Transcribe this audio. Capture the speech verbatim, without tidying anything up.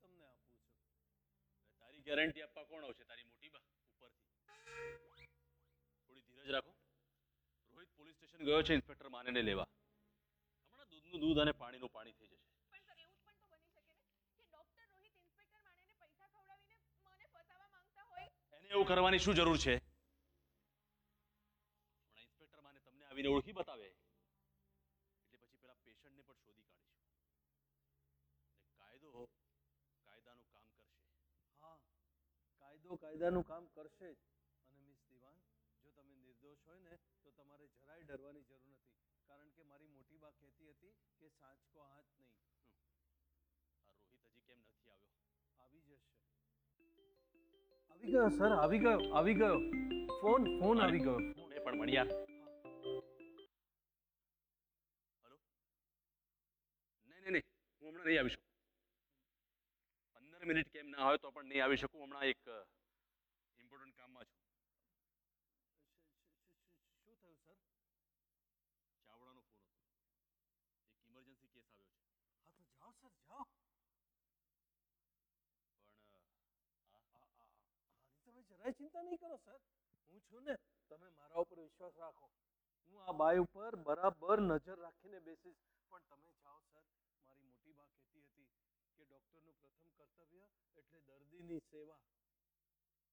તમને આપું છું. તારી ગેરંટી આપવા કોણ આવશે? તારી મોટી બા ઉપરથી. થોડી ધીરજ રાખો. રોહિત પોલીસ સ્ટેશન ગયો છે ઇન્સ્પેક્ટર માનેને લેવા. હમણાં દૂધનું દૂધ અને પાણીનું પાણી થઈ જશે. પણ સર એવું પણ તો બની શકે ને કે ડોક્ટર રોહિત ઇન્સ્પેક્ટર માનેને પૈસા ખવડાવીને મને ફસાવવા માંગતા હોય. એને એવું કરવાની શું જરૂર છે? હમણાં ઇન્સ્પેક્ટર માને તમને આવીને ઓળખી બતાવે એટલે પછી પેલા પેશન્ટને પણ શોધી કાઢીશું. અને કાયદો કાયદાનું કામ કરશે. હા, કાયદો કાયદાનું કામ કરશે જ. અને મિસ દિવાન, જો તમે નિર્દોષ હોય ને તો તમારે જરાય ડરવાની જરૂર નથી, કારણ કે મારી મોટી બા કહેતી હતી કે સાંચ કો આંચ નહીં. આ રોહિત હજી કેમ નથી આવ્યો? આવી જશે. આવી ગયો સર, આવી ગયો, આવી ગયો. ફોન ફોન આવી ગયો. તમે પણ મળ્યા. હલો? નહીં નહીં નહીં, હું હમણાં નહીં આવી શકું. પંદર મિનિટ કેમ ના હોય તો પણ નહીં આવી શકું. હમણાં એક ઇમ્પોર્ટન્ટ કામમાં છું. શું થયું સર? ચાવડાનો ફોન હતો. એક ઇમરજન્સી કેસ આવ્યો છે. હા તો જાઓ સર, જાઓ. પણ આની તમે જરાય ચિંતા નહીં કરો સર, હું છું ને. તમે મારા ઉપર વિશ્વાસ રાખો. હું આ બાઈ ઉપર બરાબર નજર રાખીને બેસીશ. પણ તમે જાઓ સર. મારી મોટી બા કહેતી હતી કે ડોક્ટરનું પ્રથમ કર્તવ્ય એટલે દર્દીની સેવા.